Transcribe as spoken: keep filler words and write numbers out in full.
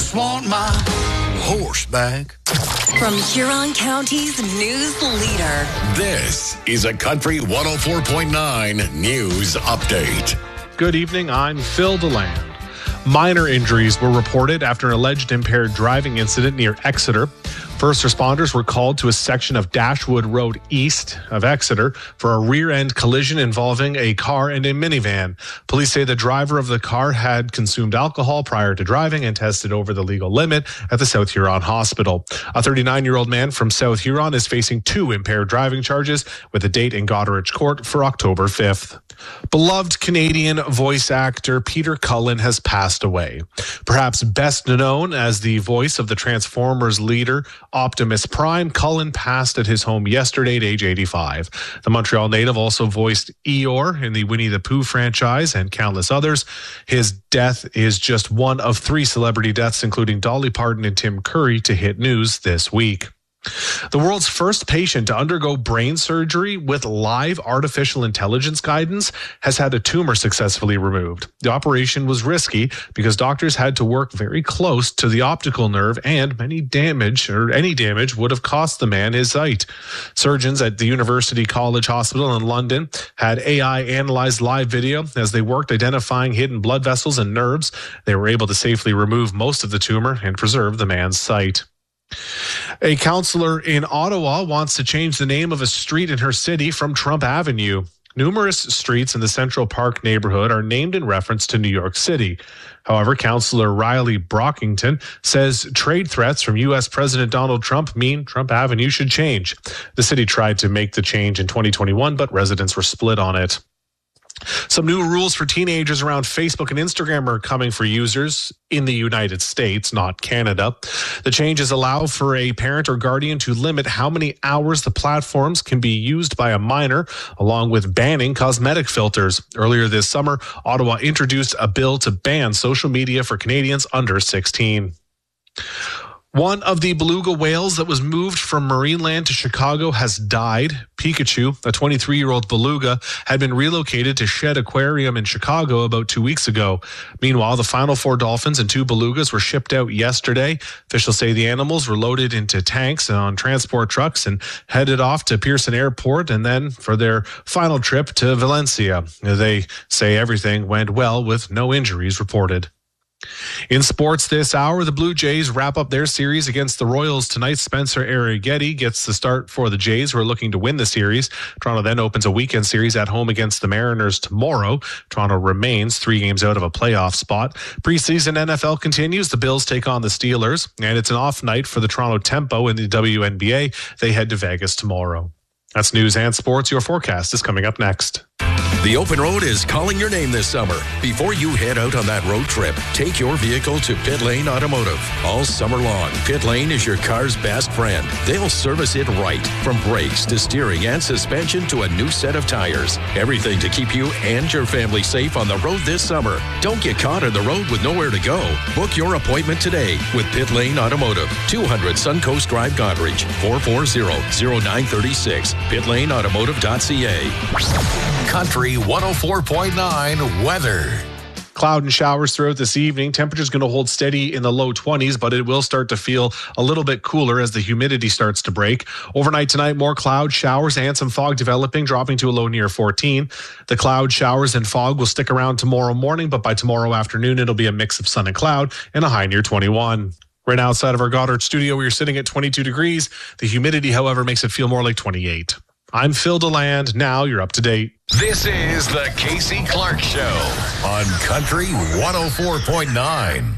just want my horse back. From Huron County's news leader. This is a Country one oh four point nine News Update. Good evening, I'm Phil DeLand. Minor injuries were reported after an alleged impaired driving incident near Exeter. First responders were called to a section of Dashwood Road east of Exeter for a rear-end collision involving a car and a minivan. Police say the driver of the car had consumed alcohol prior to driving and tested over the legal limit at the South Huron Hospital. A thirty-nine-year-old man from South Huron is facing two impaired driving charges with a date in Goderich Court for October fifth. Beloved Canadian voice actor Peter Cullen has passed away. Perhaps best known as the voice of the Transformers leader Optimus Prime, Cullen passed at his home yesterday at age eighty-five. The Montreal native also voiced Eeyore in the Winnie the Pooh franchise and countless others. His death is just one of three celebrity deaths, including Dolly Parton and Tim Curry, to hit news this week. The world's first patient to undergo brain surgery with live artificial intelligence guidance has had a tumor successfully removed. The operation was risky because doctors had to work very close to the optical nerve, and many damage or any damage would have cost the man his sight. Surgeons at the University College Hospital in London had A I analyze live video as they worked identifying hidden blood vessels and nerves. They were able to safely remove most of the tumor and preserve the man's sight. A councillor in Ottawa wants to change the name of a street in her city from Trump Avenue. Numerous streets in the Central Park neighborhood are named in reference to New York City. However, Councillor Riley Brockington says trade threats from U S President Donald Trump mean Trump Avenue should change. The city tried to make the change in twenty twenty-one, but residents were split on it. Some new rules for teenagers around Facebook and Instagram are coming for users in the United States, not Canada. The changes allow for a parent or guardian to limit how many hours the platforms can be used by a minor, along with banning cosmetic filters. Earlier this summer, Ottawa introduced a bill to ban social media for Canadians under sixteen. One of the beluga whales that was moved from Marineland to Chicago has died. Pikachu, a twenty-three-year-old beluga, had been relocated to Shed Aquarium in Chicago about two weeks ago. Meanwhile, the final four dolphins and two belugas were shipped out yesterday. Officials say the animals were loaded into tanks on transport trucks and headed off to Pearson Airport and then for their final trip to Valencia. They say everything went well with no injuries reported. In sports this hour, the Blue Jays wrap up their series against the Royals tonight. Spencer Arrighetti gets the start for the Jays, who are looking to win the series. Toronto then opens a weekend series at home against the Mariners tomorrow. Toronto remains three games out of a playoff spot. Preseason N F L continues. The Bills take on the Steelers, and it's an off night for the Toronto Tempo in the W N B A. They head to Vegas tomorrow. That's news and sports. Your forecast is coming up next. The Open Road is calling your name this summer. Before you head out on that road trip, take your vehicle to Pit Lane Automotive. All summer long, Pit Lane is your car's best friend. They'll service it right, from brakes to steering and suspension to a new set of tires. Everything to keep you and your family safe on the road this summer. Don't get caught on the road with nowhere to go. Book your appointment today with Pit Lane Automotive, two hundred Suncoast Drive, Goderich, four four zero, zero nine three six, pit lane automotive dot c a. Country one oh four point nine weather. Cloud and showers throughout this evening. Temperature's going to hold steady in the low twenties, but it will start to feel a little bit cooler as the humidity starts to break. Overnight tonight, more cloud, showers, and some fog developing, dropping to a low near fourteen. The cloud, showers, and fog will stick around tomorrow morning, but by tomorrow afternoon, it'll be a mix of sun and cloud and a high near twenty-one. Right outside of our Goddard studio, we are sitting at twenty-two degrees. The humidity, however, makes it feel more like twenty-eight. I'm Phil DeLand. Now you're up to date. This is the Casey Clark Show on Country one oh four point nine.